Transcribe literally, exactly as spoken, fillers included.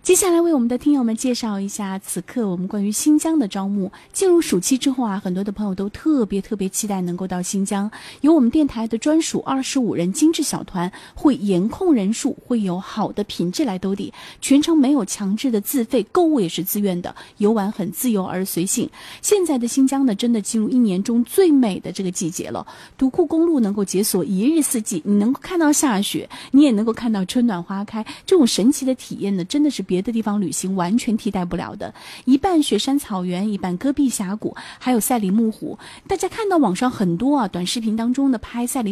接下来为我们的听友们介绍一下此刻我们关于新疆的招募。进入暑期之后啊，很多的朋友都特别特别期待能够到新疆，有我们电台的专属二十五人精致小团，会严控人数，会有好的品质来兜底，全程没有强制的自费，购物也是自愿的，游玩很自由而随性。现在的新疆呢，真的进入一年中最美的这个季节了，独库公路能够解锁一日四季，你能够看到下雪，你也能够看到春暖花开，这种神奇的体验呢，真的是别的地方旅行完全替代不了的。一半雪山草原，一半戈壁峡谷，还有赛里木湖。大家看到网上很多啊短视频当中的拍赛里